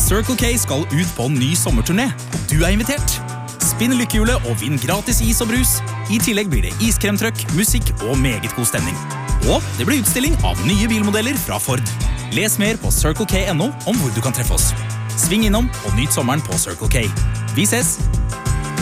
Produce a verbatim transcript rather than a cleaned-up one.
Circle K skal ut på en ny sommerturné, og du er invitert. Spinn lykkehjulet og vinn gratis is og brus. I tillegg blir det iskremtrøkk, musikk og meget god stemning. Og det blir utstilling av nye bilmodeller fra Ford. Les mer på circle k punktum no om hvor du kan treffe oss. Sving innom og nyt sommeren på Circle K. Vi ses!